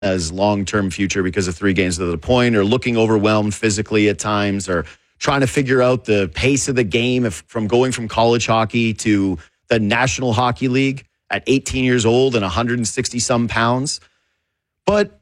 as long-term future because of 3 games to the point, or looking overwhelmed physically at times, or trying to figure out the pace of the game from going from college hockey to the National Hockey League at 18 years old and 160-some pounds. But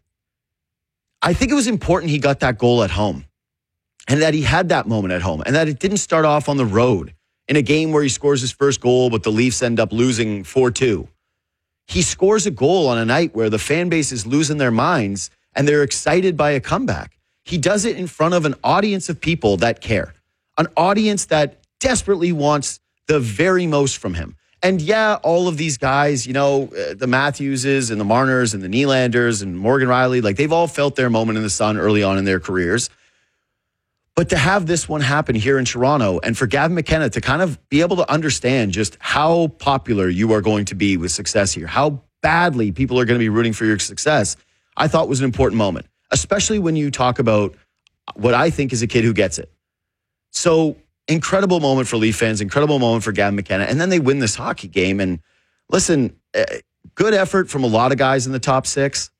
I think it was important he got that goal at home and that he had that moment at home and that it didn't start off on the road in a game where he scores his first goal, but the Leafs end up losing 4-2. He scores a goal on a night where the fan base is losing their minds and they're excited by a comeback. He does it in front of an audience of people that care, an audience that desperately wants the very most from him. And yeah, all of these guys, the Matthewses and the Marners and the Nylanders and Morgan Rielly, like they've all felt their moment in the sun early on in their careers. But to have this one happen here in Toronto and for Gavin McKenna to kind of be able to understand just how popular you are going to be with success here, how badly people are going to be rooting for your success, I thought was an important moment, especially when you talk about what I think is a kid who gets it. So incredible moment for Leaf fans, incredible moment for Gavin McKenna. And then they win this hockey game. And listen, good effort from a lot of guys in the top 6.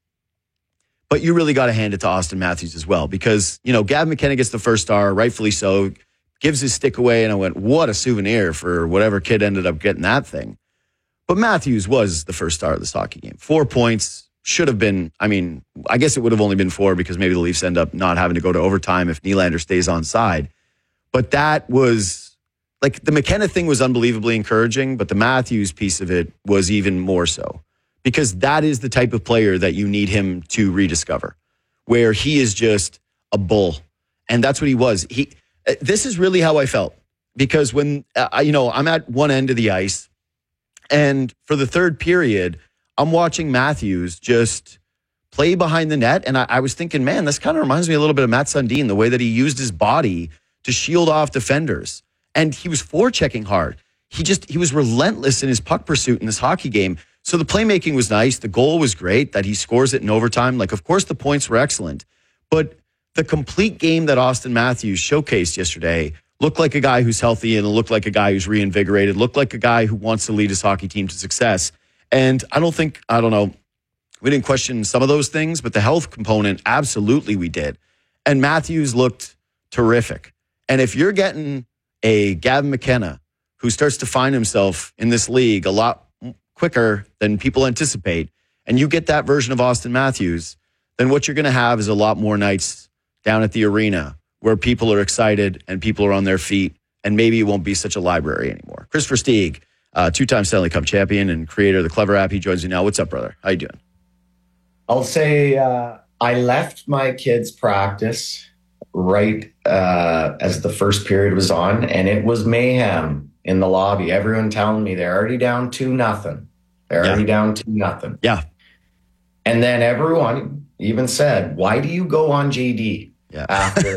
But you really got to hand it to Austin Matthews as well because, Gavin McKenna gets the first star, rightfully so, gives his stick away, and I went, what a souvenir for whatever kid ended up getting that thing. But Matthews was the first star of this hockey game. 4 points should have been, I guess it would have only been 4 because maybe the Leafs end up not having to go to overtime if Nylander stays on side. But that was, like, the McKenna thing was unbelievably encouraging, but the Matthews piece of it was even more so. Because that is the type of player that you need him to rediscover, where he is just a bull. And that's what he was. This is really how I felt. Because when, I'm at one end of the ice, and for the third period, I'm watching Matthews just play behind the net. And I was thinking, man, this kind of reminds me a little bit of Matt Sundin, the way that he used his body to shield off defenders. And he was forechecking hard. He was relentless in his puck pursuit in this hockey game. So the playmaking was nice. The goal was great that he scores it in overtime. Like, of course, the points were excellent. But the complete game that Austin Matthews showcased yesterday looked like a guy who's healthy and looked like a guy who's reinvigorated, looked like a guy who wants to lead his hockey team to success. And I don't know, we didn't question some of those things, but the health component, absolutely we did. And Matthews looked terrific. And if you're getting a Gavin McKenna who starts to find himself in this league a lot quicker than people anticipate, and you get that version of Austin Matthews, then what you're going to have is a lot more nights down at the arena where people are excited and people are on their feet, and maybe it won't be such a library anymore. Chris Versteeg, 2-time Stanley Cup champion and creator of the Clever app, he joins you now. What's up, brother? How you doing? I'll say I left my kids' practice right as the first period was on, and it was mayhem in the lobby. Everyone telling me they're already down 2-0. They're already down 2-0. Yeah. And then everyone even said, why do you go on JD after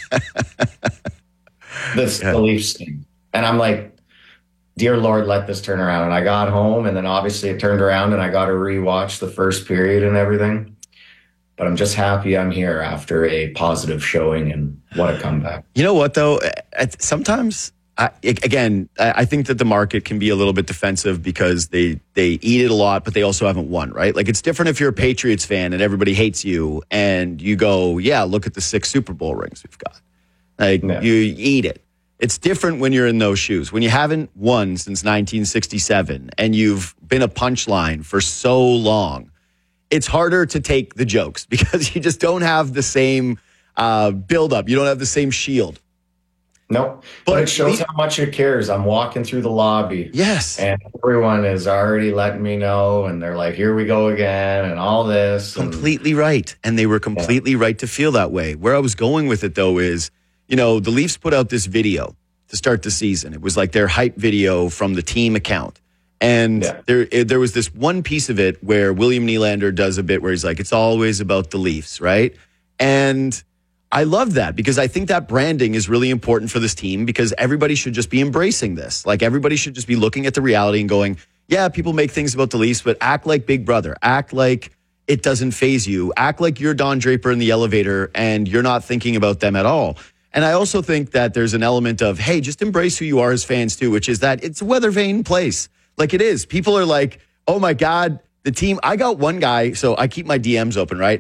the Leafs thing? And I'm like, dear Lord, let this turn around. And I got home, and then obviously it turned around, and I got to rewatch the first period and everything. But I'm just happy I'm here after a positive showing, and what a comeback. You know what, though? Sometimes... I think that the market can be a little bit defensive because they eat it a lot, but they also haven't won, right? Like, it's different if you're a Patriots fan and everybody hates you and you go, yeah, look at the 6 Super Bowl rings we've got. Like, you eat it. It's different when you're in those shoes. When you haven't won since 1967 and you've been a punchline for so long, it's harder to take the jokes because you just don't have the same buildup. You don't have the same shield. Nope. But it shows how much it cares. I'm walking through the lobby. Yes. And everyone is already letting me know. And they're like, here we go again and all this. Completely right. And they were completely right to feel that way. Where I was going with it, though, is, the Leafs put out this video to start the season. It was like their hype video from the team account. And there was this one piece of it where William Nylander does a bit where he's like, it's always about the Leafs, right? And I love that because I think that branding is really important for this team because everybody should just be embracing this. Like, everybody should just be looking at the reality and going, yeah, people make things about the Leafs, but act like Big Brother. Act like it doesn't faze you. Act like you're Don Draper in the elevator and you're not thinking about them at all. And I also think that there's an element of, hey, just embrace who you are as fans too, which is that it's a weather vane place. Like, it is. People are like, oh my God, the team, I got one guy, so I keep my DMs open, right?